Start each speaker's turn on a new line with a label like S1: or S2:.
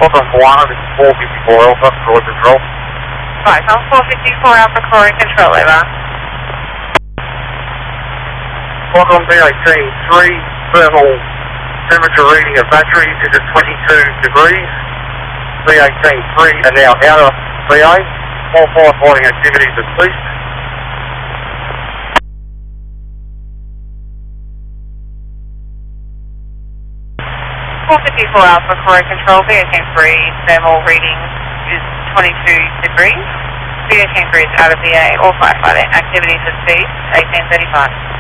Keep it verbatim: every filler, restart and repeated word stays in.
S1: Welcome Moana, this is four fifty-four Alpha, Croy Control.
S2: Right, on four fifty-four Alpha, Croy Control, over.
S1: Welcome B A Team three, thermal temperature reading of batteries is at twenty-two degrees. B A Team three are now out of B A, all firefighting activities have ceased.
S2: four fifty-four Alpha, Croy Control, B A Team three, thermal reading is twenty-two degrees. B A Team three is out of B A, all firefighting activities have ceased, eighteen thirty-five.